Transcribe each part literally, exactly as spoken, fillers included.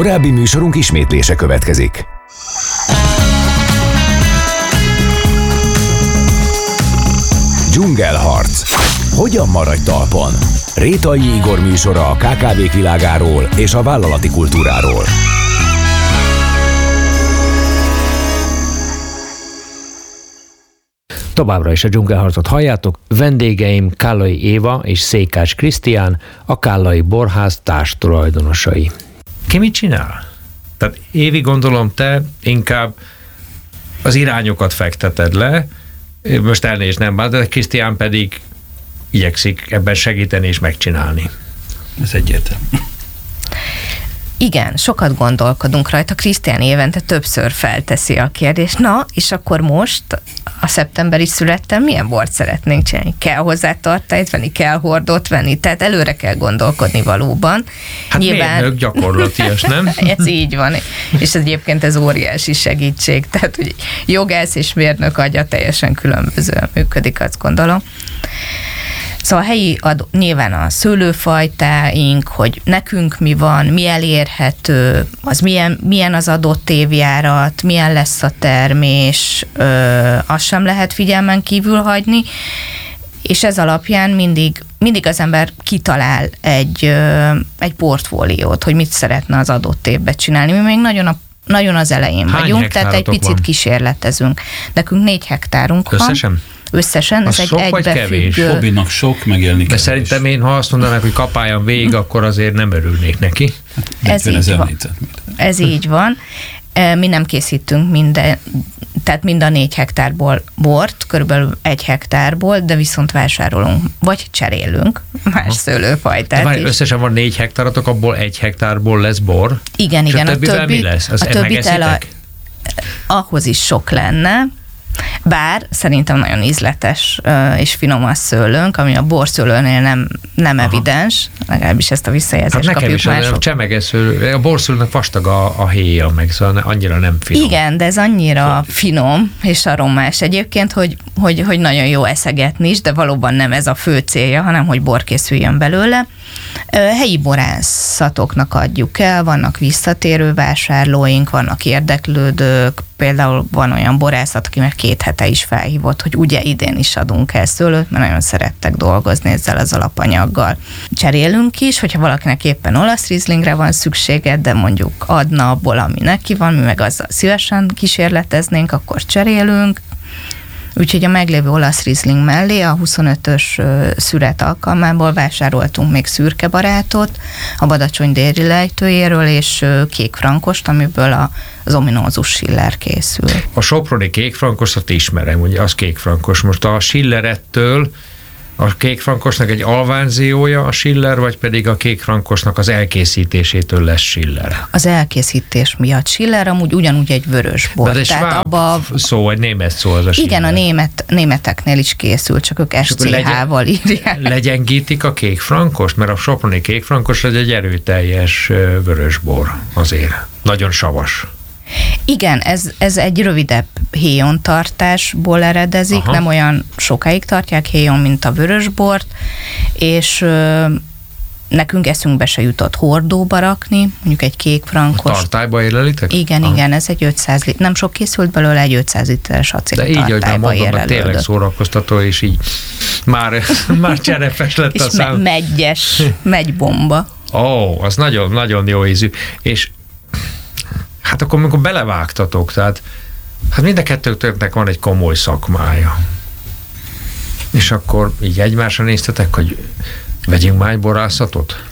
Korábbi műsorunk ismétlése következik. Dzsungelharc. Hogyan maradj talpon? Rétai Igor műsora a ká ká vék világáról és a vállalati kultúráról. Továbbra is a Dzsungelharcot halljátok. Vendégeim Kállai Éva és Székács Krisztián, a Kállai Borház társtulajdonosai. Ki mit csinál? Tehát Évi, gondolom te inkább az irányokat fekteted le, most elnézést nem bár, de Krisztián pedig igyekszik ebben segíteni és megcsinálni. Ez egyértelmű. Igen, sokat gondolkodunk rajta. Krisztián évente többször felteszi a kérdést. Na, és akkor most a szeptemberi születtem milyen bort szeretnénk csinálni? Kell hozzá tartályt venni, kell hordót venni, tehát előre kell gondolkodni valóban. Hát Nyilván... mérnök gyakorlatias, nem? Ez így van, és egyébként ez óriási segítség, tehát hogy jogász és mérnök agya teljesen különbözően működik, azt gondolom. Szóval a helyi adó, nyilván a szőlőfajtáink, hogy nekünk mi van, mi elérhető, az milyen, milyen az adott évjárat, milyen lesz a termés, ö, azt sem lehet figyelmen kívül hagyni, és ez alapján mindig, mindig az ember kitalál egy, ö, egy portfóliót, hogy mit szeretne az adott évben csinálni. Mi még nagyon a nagyon az elején Hány vagyunk, tehát egy picit van? kísérletezünk. Nekünk négy hektárunk Összesen? van. Összesen, az ez sok egy vagy kevés? egybefüggő... Hobbinak sok, megélni De kevés. szerintem én, ha azt mondanák, hogy kapáljon végig, akkor azért nem örülnék neki. Ez így van. Ez így van. Mi nem készítünk minden, tehát mind a négy hektárból bort, körülbelül egy hektárból, de viszont vásárolunk, vagy cserélünk más szőlőfajtát de várj, is. összesen van négy hektáratok, abból egy hektárból lesz bor. Igen, és igen. a többivel többi, mi lesz? Az a többit el a, ahhoz is sok lenne, bár szerintem nagyon ízletes uh, és finom a szőlőnk, ami a borszőlőnél nem, nem evidens, legalábbis ezt a visszajelzést hát kapjuk nekem is, a csemeges szőlő, a borszőlőnek vastag a, a héja, meg szóval annyira nem finom. Igen, de ez annyira finom és aromás egyébként, hogy, hogy, hogy nagyon jó eszegetni is, de valóban nem ez a fő célja, hanem hogy bor készüljön belőle. Helyi borászatoknak adjuk el, vannak visszatérő vásárlóink, vannak érdeklődők, például van olyan borászat, aki már két hete is felhívott, hogy ugye idén is adunk el szőlőt, mert nagyon szerettek dolgozni ezzel az alapanyaggal. Cserélünk is, hogyha valakinek éppen olasz rizlingre van szüksége, de mondjuk adna abból, ami neki van, mi meg azzal szívesen kísérleteznénk, akkor cserélünk. Úgyhogy a meglévő olasz rizling mellé a huszonötös szüret alkalmából vásároltunk még szürke barátot, a Badacsony déli lejtőjéről, és kék frankost, amiből a, az ominózus Schiller készül. A soproni kékfrankosat ismerem, ugye az kékfrankos. Most a Schillerettől a kékfrankosnak egy alvánziója a Schiller, vagy pedig a kékfrankosnak az elkészítésétől lesz Schiller? Az elkészítés miatt Schiller, amúgy ugyanúgy egy vörös bor. De ez egy abba... szó, egy német szó az a Schiller. Igen, a német, németeknél is készül, csak ők es cé há-val írják. Legyengítik a kékfrankost, mert a soproni kékfrankos az egy erőteljes vörös bor azért. Nagyon savas. Igen, ez, ez egy rövidebb héjontartásból eredezik, Aha. nem olyan sokáig tartják héjon, mint a vörösbort, és ö, nekünk eszünkbe se jutott hordóba rakni, mondjuk egy kék frankos. A tartályba érlelitek? Igen, Aha. igen, ez egy ötszáz liter, nem sok készült belőle, egy ötszáz literes acéltartályba érlelődött. De így, ahogy már mondom, tényleg szórakoztató, és így már, már cserepes lett a szám. És meggyes, megybomba. Ó, oh, az nagyon, nagyon jó ízű. És hát akkor, amikor belevágtatok, tehát hát mind a kettőtöknek van egy komoly szakmája. És akkor így egymásra néztetek, hogy vegyünk már egy borászatot?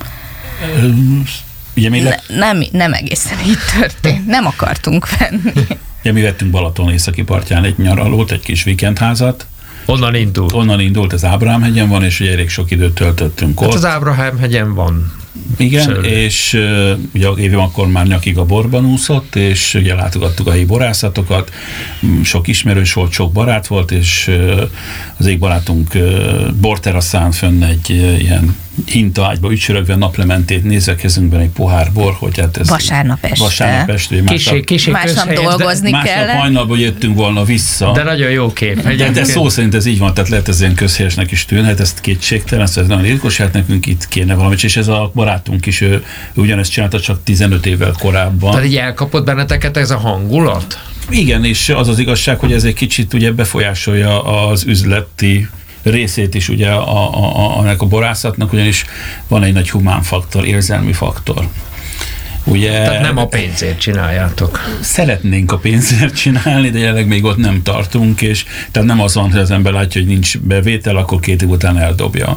Ugye mi le... ne, nem, nem egészen így történt. Nem akartunk venni. Ugye mi vettünk Balaton északi partján egy nyaralót, egy kis vikendházat. Onnan indult? Onnan indult, az Ábrahám-hegyen van, és ugye elég sok időt töltöttünk hát ott. Az Ábrahám-hegyen van. Igen, Szörny. És uh, ugye Évi akkor már nyakig a borban úszott, és ugye látogattuk a helyi borászatokat, sok ismerős volt, sok barát volt, és uh, az egyik barátunk uh, borteraszán fönn egy uh, ilyen hintaágyba ücsörögve naplementét nézve kezünkben egy pohár bor, hogy hát ez... Vasárnap este. Vasárnap este. Másnap, másnap dolgozni másnap kellett. Másnap hajnalban jöttünk volna vissza. De nagyon jó kép. De, de szó szerint ez így van, tehát lehet ez ilyen közhelyesnek is tűnhet, ezt kétségtelen, ez nagyon ritkos, hát nekünk itt kéne valamit, és ez a barátunk is, ő, ő ugyanezt csinálta, csak tizenöt évvel korábban. Tehát így elkapott benneteket ez a hangulat? Igen, és az az igazság, hogy ez egy kicsit ugye befolyásolja az üzleti részét is ugye a, a, a, a borászatnak, ugyanis van egy nagy humán faktor, érzelmi faktor. Ugye, Tehát nem a pénzért csináljátok. Szeretnénk a pénzért csinálni, de jelenleg még ott nem tartunk, és tehát nem az van, hogy az ember látja, hogy nincs bevétel, akkor két év után eldobja,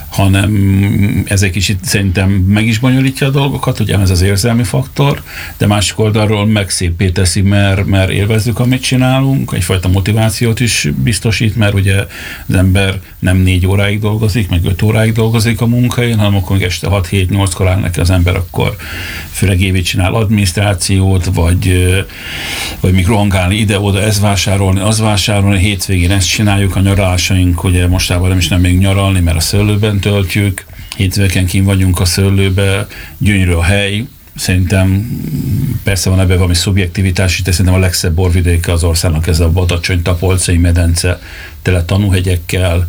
hanem ez egy kicsit szerintem meg is bonyolítja a dolgokat, ugye ez az érzelmi faktor, de másik oldalról meg szépé teszi, mert, mert élvezzük, amit csinálunk, egyfajta motivációt is biztosít, mert ugye az ember nem négy óráig dolgozik, meg öt óráig dolgozik a munkahelyen, hanem akkor még este hat-hét-nyolckor áll neki az ember, akkor főleg évét csinál adminisztrációt, vagy, vagy még rohangálni ide-oda, ez vásárolni, az vásárolni, hétvégén ezt csináljuk, a nyaralásaink, ugye mostában nem is nem még nyaralni, mert a szőlőben töltjük, hétvégén kint vagyunk a szőlőbe, gyönyörű a hely, szerintem persze van ebben valami szubjektivitás, de szerintem a legszebb borvidéke az országnak ez a Badacsony, Tapolcai medence, tele tanúhegyekkel.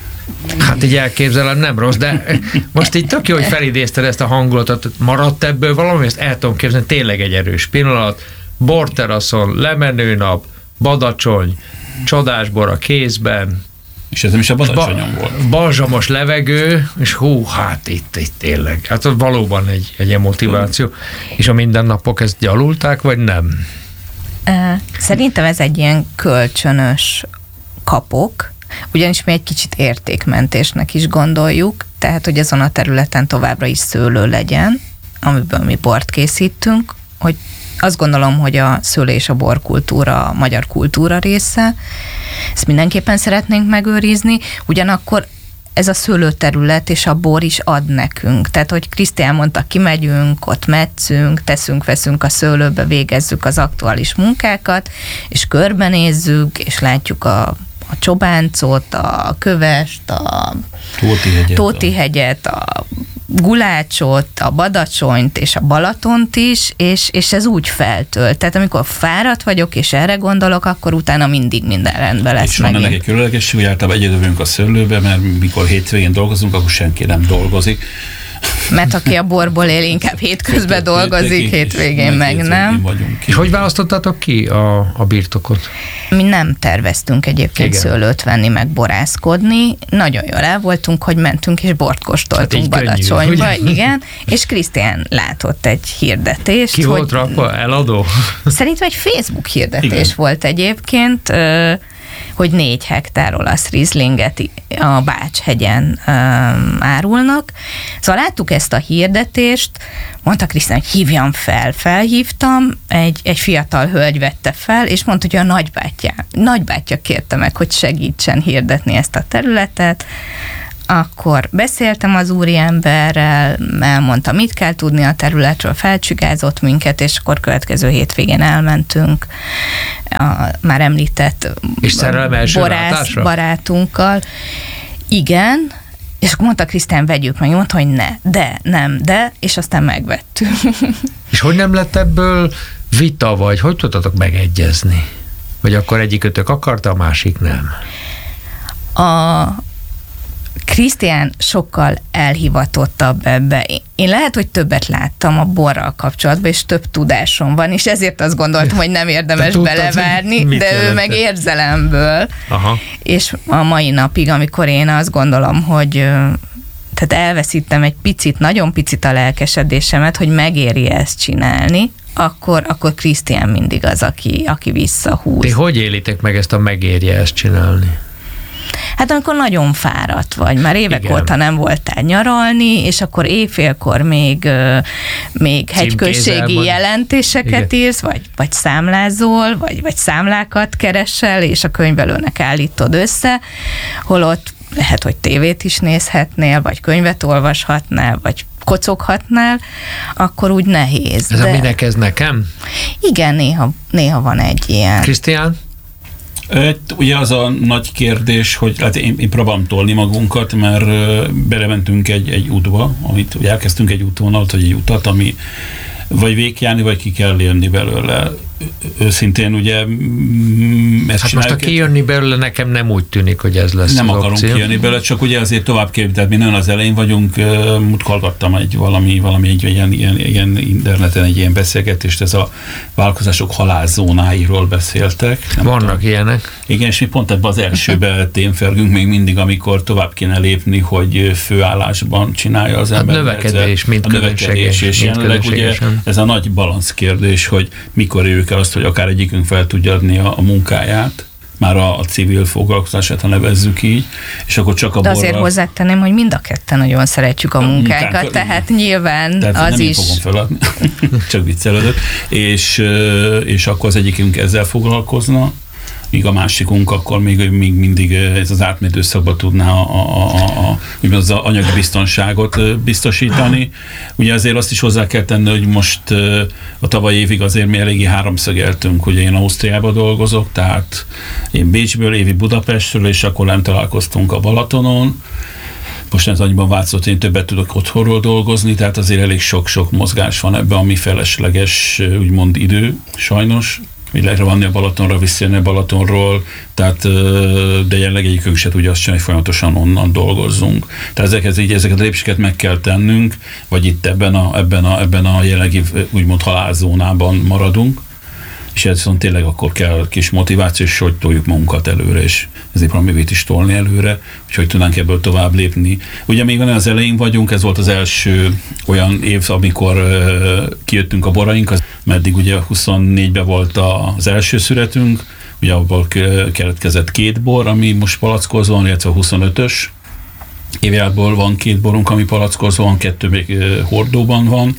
Hát így elképzelem, nem rossz, de most így tök jó, hogy felidézted ezt a hangulatot, maradt ebből valami, ezt el tudom képzelni, tényleg egy erős pillanat, borteraszon, lemenőnap, Badacsony, csodás bor a kézben, és ez nem is a Badacsonyon ba- volt. Balzsamos levegő, és hú, hát itt, itt tényleg. Hát az valóban egy, egy ilyen motiváció. És a mindennapok ezt gyalulták, vagy nem? Szerintem ez egy ilyen kölcsönös kapok, ugyanis mi egy kicsit értékmentésnek is gondoljuk, tehát, hogy azon a területen továbbra is szőlő legyen, amiből mi bort készítünk, hogy azt gondolom, hogy a szőlő és a borkultúra a magyar kultúra része, ezt mindenképpen szeretnénk megőrizni, ugyanakkor ez a szőlőterület és a bor is ad nekünk. Tehát, hogy Krisztián mondta, kimegyünk, ott metszünk, teszünk, veszünk a szőlőbe, végezzük az aktuális munkákat, és körbenézzük, és látjuk a, a Csobáncot, a Kövest, a Tóti-hegyet, Tóti-hegyet, a Gulácsot, a Badacsonyt és a Balatont is, és, és ez úgy feltölt. Tehát amikor fáradt vagyok, és erre gondolok, akkor utána mindig minden rendben lesz. És van ennek egy különlegesség, hogy általában egyedülünk a szőlőbe, mert mikor hétvégén dolgozunk, akkor senki nem dolgozik. Mert aki a borból él, inkább hétközben dolgozik, hétvégén meg nem. És hogy választottátok ki a, a birtokot? Mi nem terveztünk egyébként Igen. szőlőt venni, meg borászkodni. Nagyon jól el voltunk, hogy mentünk és bort kóstoltunk hát Badacsonyba. Könnyű, igen, és Krisztián látott egy hirdetést. Ki volt rakva? Eladó? Szerintem egy Facebook hirdetés Igen. volt egyébként, hogy négy hektár olasz rizlinget a Bács-hegyen árulnak. Szóval láttuk ezt a hirdetést, mondta Krisztián, hogy hívjam fel. Felhívtam, egy, egy fiatal hölgy vette fel, és mondta, hogy a nagybátyja, nagybátyja kérte meg, hogy segítsen hirdetni ezt a területet. Akkor beszéltem az úriemberrel, elmondta, mit kell tudni a területről, felcsigázott minket, és akkor következő hétvégén elmentünk a már említett és borász barátunkkal. Igen, és akkor mondta Krisztián, vegyük meg, mondta, hogy ne, de, nem, de, és aztán megvettük. És hogy nem lett ebből vita, vagy hogy tudtatok megegyezni? Vagy akkor egyikötök akarta, a másik nem? A Krisztián sokkal elhivatottabb ebbe. Én lehet, hogy többet láttam a borral kapcsolatban, és több tudásom van, és ezért azt gondoltam, hogy nem érdemes tudtad, belevárni, de jelentett? Ő meg érzelemből. Aha. És a mai napig, amikor én azt gondolom, hogy tehát elveszítem egy picit, nagyon picit a lelkesedésemet, hogy megéri ezt csinálni, akkor, akkor Krisztián mindig az, aki, aki visszahúz. Ti hogy élitek meg ezt a megérje ezt csinálni? Hát amikor nagyon fáradt vagy, már évek Igen. óta nem voltál nyaralni, és akkor éjfélkor még, még hegyközségi jelentéseket Igen. írsz, vagy, vagy számlázol, vagy, vagy számlákat keresel, és a könyvelőnek állítod össze, holott lehet, hogy tévét is nézhetnél, vagy könyvet olvashatnál, vagy kocoghatnál, akkor úgy nehéz. Ez de... a minek ez nekem? Igen, néha, néha van egy ilyen. Krisztián? Ugye az a nagy kérdés, hogy hát én, én próbálom tolni magunkat, mert belementünk egy, egy útba, amit ugye elkezdtünk egy útvonalat, vagy egy utat, ami vagy végigjárni, vagy ki kell jönni belőle. őszintén ugye ezt hát most, ha kijönni belőle, nekem nem úgy tűnik, hogy ez lesz nem az akarunk opció. kijönni belőle, csak ugye azért tovább képít, tehát mi nagyon az elején vagyunk, múlt hallgattam egy valami, valami egy ilyen, ilyen, ilyen interneten egy ilyen beszélgetést, ez a vállalkozások halálzónáiról beszéltek. Nem Vannak tudom. ilyenek. Igen, és mi pont ebben az elsőben témfergünk még mindig, amikor tovább kéne lépni, hogy főállásban csinálja az ember. A növekedés, mint a növekedés, és jelenleg ugye ez a nagy balansz kérdés, hogy mikor érjük el azt, hogy akár egyikünk fel tudja adni a, a munkáját, már a, a civil foglalkozását, ha nevezzük így, és akkor csak a De borral... azért hozzátenném, hogy mind a ketten nagyon szeretjük a munkánkat, munkánkat, tehát nyilván tehát az nem is... én fogom feladni, csak viccelődök, és, és akkor az egyikünk ezzel foglalkozna, míg a másikunk akkor még, még mindig ez az átmenő időszakban tudná a, a, a, a, az anyagi biztonságot biztosítani. Ugye azért azt is hozzá kell tenni, hogy most a tavalyi évig azért mi eléggé háromszögeltünk, ugye én Ausztriában dolgozok, tehát én Bécsből, Évi Budapestről, és akkor nem találkoztunk a Balatonon. Most ez annyiban változott, én többet tudok otthonról dolgozni, tehát azért elég sok-sok mozgás van ebben, ami felesleges, úgymond idő, sajnos. Így lehet vanni a Balatonra, visszajönni a Balatonról, tehát, de jelenleg egyikünk se tudja azt csinálni, hogy folyamatosan onnan dolgozzunk. Tehát ezeket, így, ezeket a lépéseket meg kell tennünk, vagy itt ebben a, ebben a, ebben a jelenlegi úgymond halálzónában maradunk, és ez viszont tényleg akkor kell kis motiváció, és hogy toljuk magunkat előre, és ezért valamit is tolni előre, hogy hogy tudnánk ebből tovább lépni. Ugye még az elején vagyunk, ez volt az első olyan év, amikor uh, kijöttünk a boraink, az, meddig ugye huszonnégyben volt az első szüretünk, ugye abból keletkezett két bor, ami most palackozva van, illetve a huszonötös évjából van két borunk, ami palackozva van, kettő még uh, hordóban van.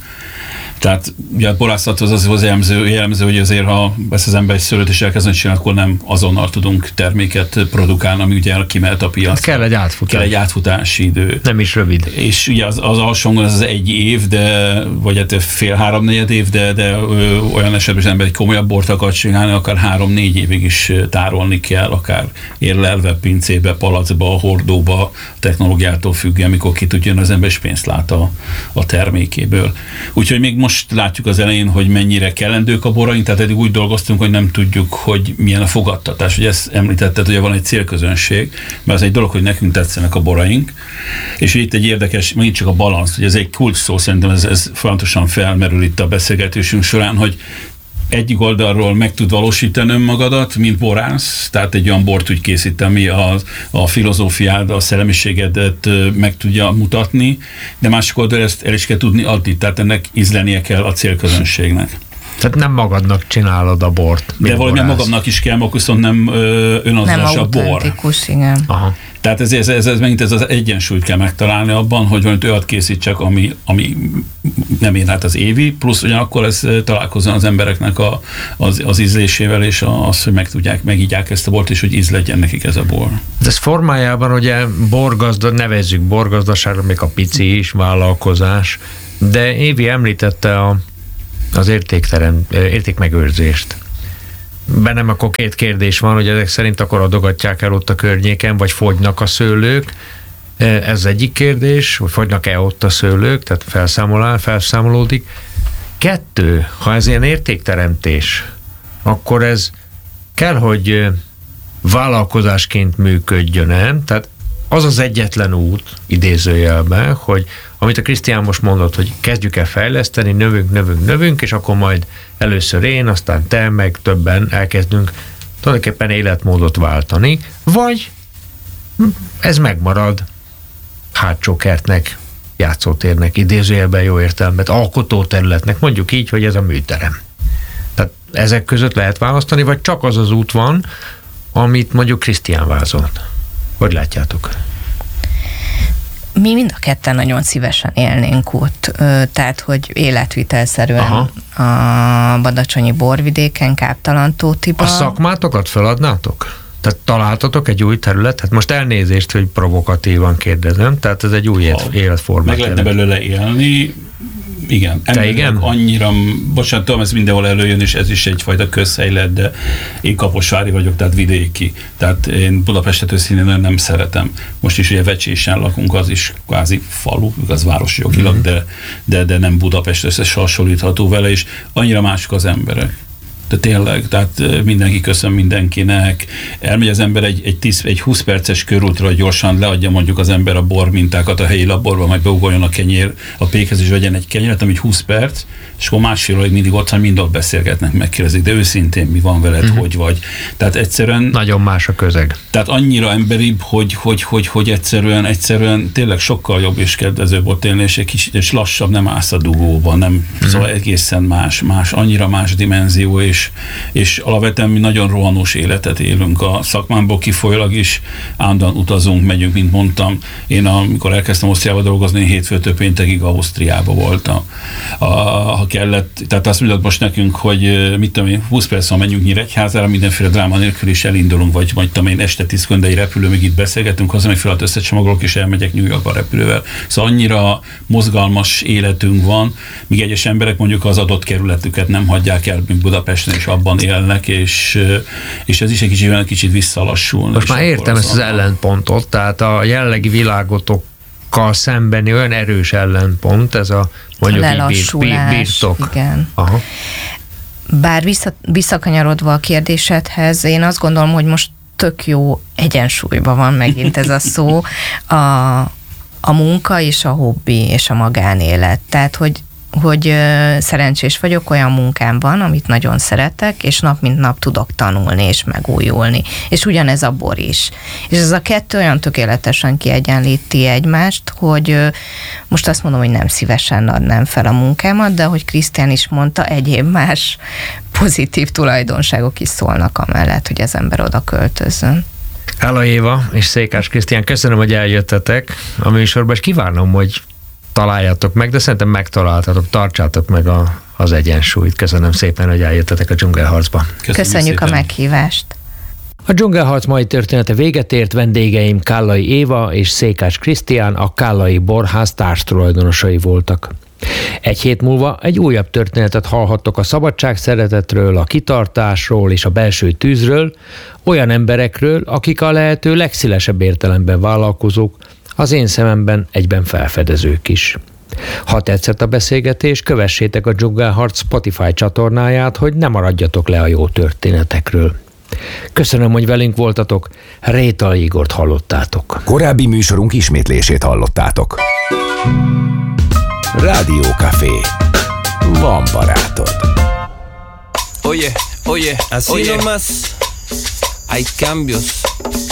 Tehát ugye a borászathoz az az jellemző, jellemző, hogy azért, ha ezt az ember egy szőlőt is elkezdeni csinálni, akkor nem azonnal tudunk terméket produkálni, ami ugye kimehet a piacra. Kell egy átfutás. Kell egy átfutási idő. Nem is rövid. És ugye az, az alsóngon ez az egy év, de, vagy hát fél három-negyed év, de, de ö, olyan esetben az ember egy komolyabb bort akar csinálni, akár három-négy évig is tárolni kell, akár érlelve, pincébe, palacba, hordóba, technológiától függően, amikor ki tudjon az ember, és pénzt lát a, a termékéből. Úgyhogy még most látjuk az elején, hogy mennyire kellendők a boraink, tehát eddig úgy dolgoztunk, hogy nem tudjuk, hogy milyen a fogadtatás. Ugye ezt említetted, hogy van egy célközönség, mert az egy dolog, hogy nekünk tetszenek a boraink, és itt egy érdekes, megint csak a balansz, hogy ez egy kulcs szó, szerintem ez, ez fontosan felmerül itt a beszélgetésünk során, hogy egyik oldalról meg tud valósítani önmagadat, mint borász, tehát egy olyan bort úgy készít, ami a, a filozófiád, a szellemiségedet meg tudja mutatni, de másik oldalról ezt el is kell tudni adni, tehát ennek ízlenie kell a célközönségnek. Tehát nem magadnak csinálod a bort. De valami magamnak is kell, akkor viszont nem önazonos a bor. Nem autentikus, igen. Aha. Tehát ez, ez, ez, ez megint ez az egyensúlyt kell megtalálni abban, hogy valamit olyat készítsek, ami, ami nem ér át az évi, plusz ugyanakkor ez találkozzon az embereknek a, az, az ízlésével, és az, hogy meg tudják, megígyák ezt a bort, és hogy íz legyen nekik ez a bor. Ez formájában ugye borgazda, nevezzük borgazdaságra, még a pici is vállalkozás, de Évi említette a, az értékterem, értékmegőrzést. Bennem akkor két kérdés van, hogy ezek szerint akkor adogatják el ott a környéken, vagy fogynak a szőlők. Ez egyik kérdés, hogy fogynak-e ott a szőlők, tehát felszámolál, felszámolódik. Kettő, ha ez ilyen értékteremtés, akkor ez kell, hogy vállalkozásként működjön, tehát az az egyetlen út, idézőjelben, hogy amit a Krisztián most mondott, hogy kezdjük el fejleszteni, növünk, növünk, növünk, és akkor majd először én, aztán te, meg többen elkezdünk tulajdonképpen életmódot váltani, vagy ez megmarad hátsó kertnek, játszótérnek, idézőjelben jó értelmet, alkotóterületnek, mondjuk így, hogy ez a műterem. Tehát ezek között lehet választani, vagy csak az az út van, amit mondjuk Krisztián vázolt. Hogy látjátok? Mi mind a ketten nagyon szívesen élnénk ott, tehát, hogy életvitelszerűen Aha. a badacsonyi borvidéken, Káptalan-tótiban. A szakmátokat feladnátok? Tehát találtatok egy új területet? Most elnézést, hogy provokatívan kérdezem, tehát ez egy új életformát. Meg lehetne belőle élni, igen. Te igen? Annyira, bocsánat, tudom, ez mindenhol előjön, és ez is egyfajta közhely lett, de én kaposvári vagyok, tehát vidéki. Tehát én Budapestet őszintén nem szeretem. Most is ugye Vecsésen lakunk, az is kvázi falu, az városi jogilag, mm-hmm. de, de, de nem Budapest összes hasonlítható vele, és annyira mások az emberek. De tényleg, tehát mindenki köszön mindenkinek. Elmegy az ember egy, egy, tíz, egy húsz perces körútra, hogy gyorsan leadja mondjuk az ember a bor mintákat a helyi laborba, majd beugoljon a kenyér, a pékhez is vegyen egy kenyeret, ami húsz perc, és akkor másfél óráig mindig ott van, mind ott beszélgetnek, megkérdezik, de őszintén mi van veled, mm-hmm. hogy vagy. Tehát egyszerűen... Nagyon más a közeg. Tehát annyira emberibb, hogy, hogy, hogy, hogy egyszerűen, egyszerűen tényleg sokkal jobb és kedvezőbb ott élni, és egy kicsit és lassabb, nem állsz a dugóban, nem, mm-hmm. szóval egészen más, más, annyira más dimenzió, és, és alapvetően mi nagyon rohanós életet élünk a szakmámból kifolyólag is, állandóan utazunk, megyünk, mint mondtam. Én amikor elkezdtem Ausztriába dolgozni, hétfőtől péntekig Ausztriába voltam. A, ha kellett, tehát azt mondod most nekünk, hogy mit tudom én, húsz perc van menjünk Nyíregyházára, mindenféle dráma nélkül is elindulunk, vagy majd tudom én este tíz köndei repülő, még itt beszélgetünk, haza még felett összecsomagolok, és elmegyek New Yorkba repülővel. Szóval annyira mozgalmas életünk van, míg egyes emberek mondjuk az adott kerületüket nem hagyják el, mint Budapesten, és abban élnek, és, és ez is egy kicsit, kicsit visszalassul. Most már értem ezt az ellenpontot, tehát a jelenlegi világotokkal szembeni olyan erős ellenpont, ez a mondjuk így birtok. Igen. Aha. Bár vissza, visszakanyarodva a kérdésedhez, én azt gondolom, hogy most tök jó egyensúlyban van megint ez a szó, a, a munka és a hobbi és a magánélet. Tehát, hogy hogy szerencsés vagyok, olyan munkám van, amit nagyon szeretek, és nap mint nap tudok tanulni és megújulni. És ugyanez a bor is. És ez a kettő olyan tökéletesen kiegyenlíti egymást, hogy most azt mondom, hogy nem szívesen adnám fel a munkámat, de ahogy Krisztián is mondta, egyéb más pozitív tulajdonságok is szólnak amellett, hogy az ember oda költözön. Kállai Éva és Székás Krisztián, köszönöm, hogy eljöttetek a műsorba, és kívánom, hogy találjátok meg, de szerintem megtaláltatok, tartsátok meg a, az egyensúlyt. Köszönöm szépen, hogy eljöttetek a Dzsungelharcba. Köszönjük, Köszönjük a meghívást. A Dzsungelharc mai története véget ért, vendégeim Kállai Éva és Székás Krisztián, a Kállai Borház társtulajdonosai voltak. Egy hét múlva egy újabb történetet hallhattok a szabadság szeretetről, a kitartásról és a belső tűzről, olyan emberekről, akik a lehető legszélesebb értelemben vállalkozók, az én szememben egyben felfedezők is. Ha tetszett a beszélgetés, kövessétek a Dzsungelharc Spotify csatornáját, hogy ne maradjatok le a jó történetekről. Köszönöm, hogy velünk voltatok, Rétai Igort hallottátok. Korábbi műsorunk ismétlését hallottátok. Rádió Café. Van barátod. Oye, oye, así nomás hay cambios.